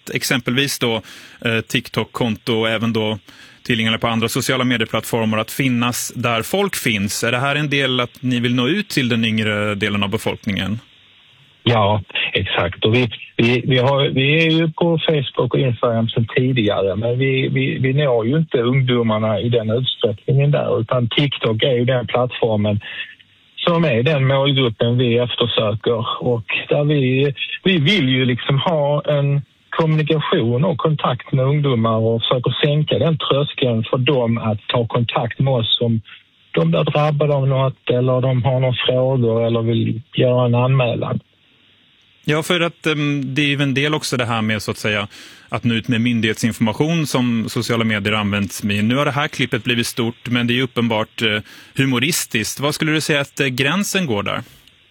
exempelvis då TikTok-konto och även då tillgängliga på andra sociala medieplattformar att finnas där folk finns. Är det här en del att ni vill nå ut till den yngre delen av befolkningen? Ja, exakt. Och vi är ju på Facebook och Instagram sedan tidigare, men vi når ju inte ungdomarna i den utsträckningen där, utan TikTok är ju den plattformen som är den målgruppen vi eftersöker, och där vi vill ju liksom ha en kommunikation och kontakt med ungdomar och försöker sänka den tröskeln för dem att ta kontakt med oss om de blir drabbade av något eller de har några frågor eller vill göra en anmälan. Ja, för att det är ju en del också det här med så att säga att nå ut med myndighetsinformation som sociala medier används med. Nu har det här klippet blivit stort, men det är uppenbart humoristiskt. Vad skulle du säga att gränsen går där?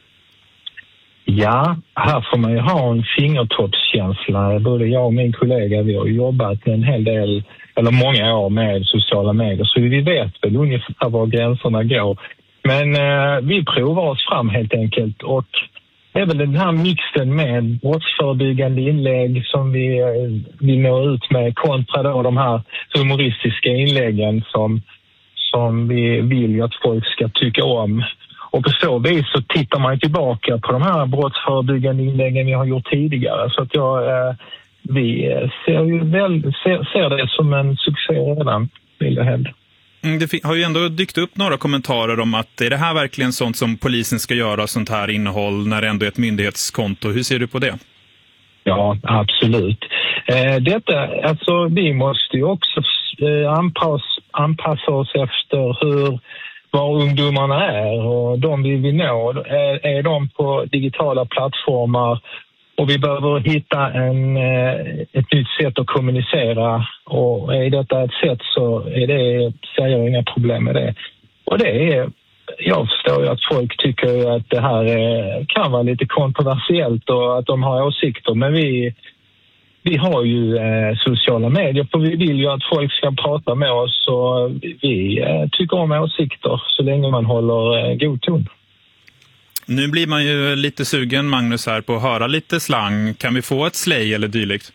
Ja, här får man ju ha en fingertoppskänsla. Både jag och min kollega, vi har jobbat en hel del, eller många år med sociala medier, så vi vet väl ungefär var gränserna går. Men vi provar oss fram helt enkelt, och det är väl den här mixen med brottsförebyggande inlägg som vi når ut med kontra då de här humoristiska inläggen som vi vill att folk ska tycka om. Och på så vis så tittar man tillbaka på de här brottsförebyggande inläggen vi har gjort tidigare. Så att vi ser det som en succé redan, vill jag hävda. Det har ju ändå dykt upp några kommentarer om att är det här verkligen sånt som polisen ska göra, sånt här innehåll, när det ändå är ett myndighetskonto. Hur ser du på det? Ja, absolut. Alltså vi måste ju också anpassa oss efter var ungdomarna är, och de vi vill nå, är de på digitala plattformar, och vi behöver hitta ett nytt sätt att kommunicera, och är detta ett sätt så ser jag inga problem med det. Och jag förstår ju att folk tycker att det här kan vara lite kontroversiellt och att de har åsikter, men vi har ju sociala medier, för vi vill ju att folk ska prata med oss, och vi tycker om åsikter så länge man håller god ton. Nu blir man ju lite sugen, Magnus, här på att höra lite slang. Kan vi få ett slay eller dylikt?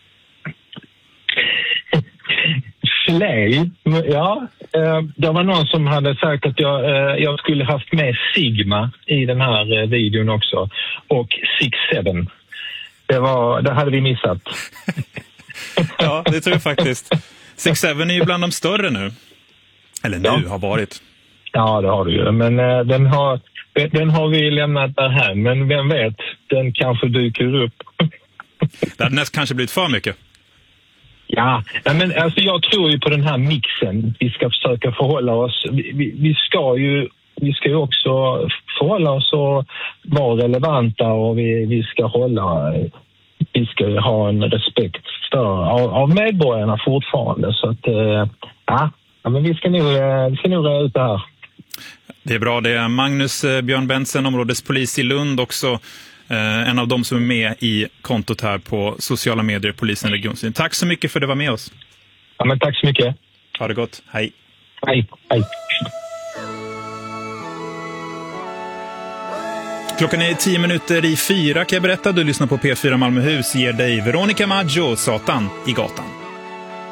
Slay? Ja, det var någon som hade sagt att jag skulle haft med Sigma i den här videon också, och 6-7. Det hade vi missat. Ja, det tror jag faktiskt. 6-7 är ju bland de större nu. Eller nu har varit. Ja, det har du ju. Men den har vi lämnat där här. Men vem vet, den kanske dyker upp. Det hade nästan kanske blivit för mycket. Ja, men alltså jag tror ju på den här mixen. Vi ska försöka förhålla oss. Vi ska ju också förhålla oss och vara relevanta, och vi ska ha en respekt av medborgarna fortfarande. Så att men vi ska nog reda ut det här. Det är bra. Det är Magnus Björn Bentsen, områdespolis i Lund, också en av dem som är med i kontot här på sociala medier, polisen regionsyn. Tack så mycket för att du var med oss. Ja, men tack så mycket. Ha det gott. Hej. Hej. Klockan är 3:10 kan jag berätta. Du lyssnar på P4 Malmöhus, ger dig Veronica Maggio, Satan i gatan.